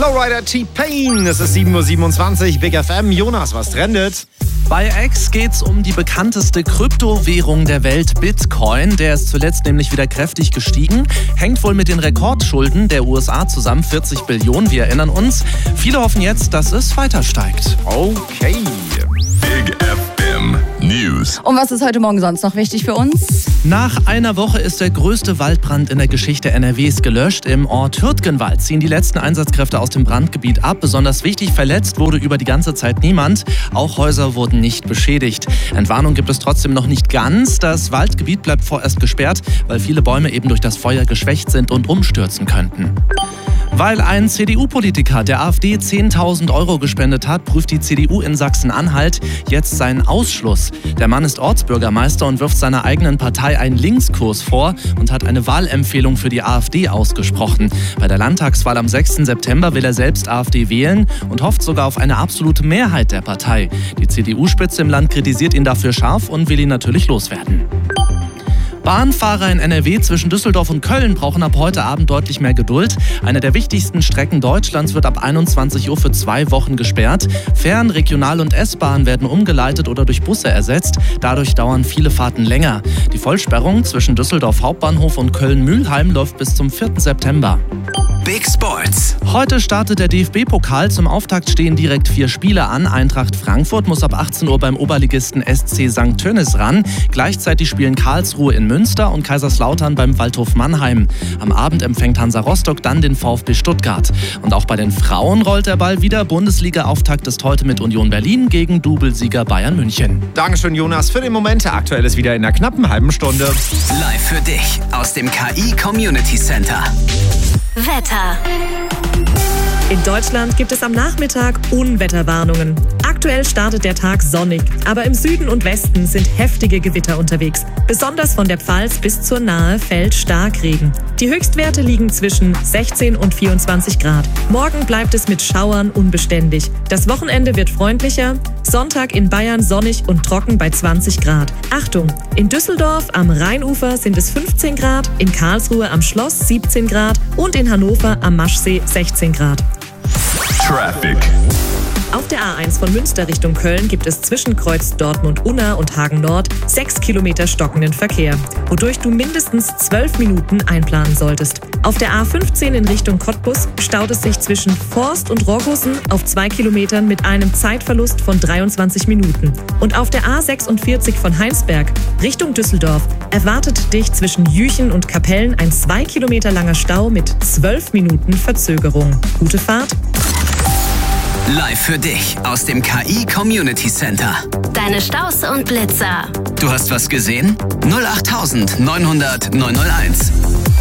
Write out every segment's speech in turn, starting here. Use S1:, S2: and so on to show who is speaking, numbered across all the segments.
S1: Flowrider T-Pain. Es ist 7:27 Uhr, Big FM. Jonas, was trendet?
S2: Bei X geht's um die bekannteste Kryptowährung der Welt, Bitcoin. Der ist zuletzt nämlich wieder kräftig gestiegen. Hängt wohl mit den Rekordschulden der USA zusammen, 40 Billionen, wir erinnern uns. Viele hoffen jetzt, dass es weiter steigt.
S1: Okay.
S3: Big FM News.
S4: Und was ist heute Morgen sonst noch wichtig für uns?
S2: Nach einer Woche ist der größte Waldbrand in der Geschichte NRWs gelöscht. Im Ort Hürtgenwald ziehen die letzten Einsatzkräfte aus dem Brandgebiet ab. Besonders wichtig, verletzt wurde über die ganze Zeit niemand. Auch Häuser wurden nicht beschädigt. Entwarnung gibt es trotzdem noch nicht ganz. Das Waldgebiet bleibt vorerst gesperrt, weil viele Bäume eben durch das Feuer geschwächt sind und umstürzen könnten. Weil ein CDU-Politiker der AfD 10.000 € gespendet hat, prüft die CDU in Sachsen-Anhalt jetzt seinen Ausschluss. Der Mann ist Ortsbürgermeister und wirft seiner eigenen Partei einen Linkskurs vor und hat eine Wahlempfehlung für die AfD ausgesprochen. Bei der Landtagswahl am 6. September will er selbst AfD wählen und hofft sogar auf eine absolute Mehrheit der Partei. Die CDU-Spitze im Land kritisiert ihn dafür scharf und will ihn natürlich loswerden. Bahnfahrer in NRW zwischen Düsseldorf und Köln brauchen ab heute Abend deutlich mehr Geduld. Eine der wichtigsten Strecken Deutschlands wird ab 21 Uhr für 2 Wochen gesperrt. Fern-, Regional- und S-Bahnen werden umgeleitet oder durch Busse ersetzt. Dadurch dauern viele Fahrten länger. Die Vollsperrung zwischen Düsseldorf Hauptbahnhof und Köln-Mühlheim läuft bis zum 4. September.
S5: Big Sports.
S2: Heute startet der DFB-Pokal. Zum Auftakt stehen direkt 4 Spiele an. Eintracht Frankfurt muss ab 18 Uhr beim Oberligisten SC St. Tönnies ran. Gleichzeitig spielen Karlsruhe in Münster und Kaiserslautern beim Waldhof Mannheim. Am Abend empfängt Hansa Rostock dann den VfB Stuttgart. Und auch bei den Frauen rollt der Ball wieder. Bundesliga-Auftakt ist heute mit Union Berlin gegen Doublesieger Bayern München.
S1: Dankeschön, Jonas, für den Moment. Aktuell ist wieder in einer knappen halben Stunde.
S5: Live für dich aus dem KI Community Center.
S6: Wetter.
S7: In Deutschland gibt es am Nachmittag Unwetterwarnungen. Aktuell startet der Tag sonnig, aber im Süden und Westen sind heftige Gewitter unterwegs. Besonders von der Pfalz bis zur Nahe fällt Starkregen. Die Höchstwerte liegen zwischen 16 und 24 Grad. Morgen bleibt es mit Schauern unbeständig. Das Wochenende wird freundlicher. Sonntag in Bayern sonnig und trocken bei 20 Grad. Achtung, in Düsseldorf am Rheinufer sind es 15 Grad, in Karlsruhe am Schloss 17 Grad und in Hannover am Maschsee 16 Grad.
S3: Traffic.
S7: Auf der A1 von Münster Richtung Köln gibt es zwischen Kreuz Dortmund-Unna und Hagen-Nord 6 Kilometer stockenden Verkehr, wodurch du mindestens 12 Minuten einplanen solltest. Auf der A15 in Richtung Cottbus staut es sich zwischen Forst und Rogghusen auf 2 Kilometern mit einem Zeitverlust von 23 Minuten. Und auf der A46 von Heinsberg Richtung Düsseldorf erwartet dich zwischen Jüchen und Kapellen ein 2 Kilometer langer Stau mit 12 Minuten Verzögerung. Gute Fahrt!
S5: Live für dich aus dem KI Community Center.
S6: Deine Staus und Blitzer.
S5: Du hast was gesehen? 08900 901.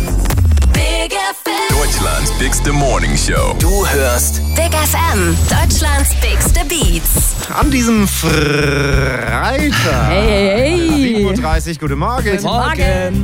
S6: Big FM.
S3: Deutschlands bigste Morning Show.
S5: Du hörst
S6: Big FM. Deutschlands bigste Beats.
S1: An diesem Freitag.
S4: Hey.
S1: 7:30 Uhr, guten Morgen.
S4: Morgen.